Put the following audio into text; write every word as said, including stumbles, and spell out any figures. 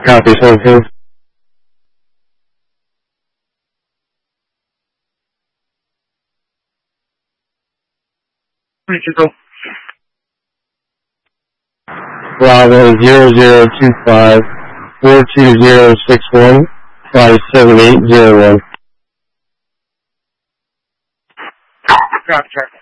Copy, twenty-two. twenty-two. Bravo zero zero two five four two zero six one five seven eight zero one. Copy, check.